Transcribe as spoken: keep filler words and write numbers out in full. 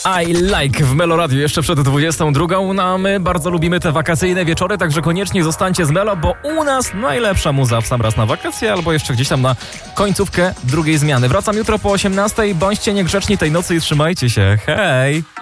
I Like w Melo Radio jeszcze przed dwudziestą drugą. No a my bardzo lubimy te wakacyjne wieczory, także koniecznie zostańcie z Melo, bo u nas najlepsza muza w sam raz na wakacje albo jeszcze gdzieś tam na końcówkę drugiej zmiany. Wracam jutro po osiemnastej. Bądźcie niegrzeczni tej nocy i trzymajcie się. Hej!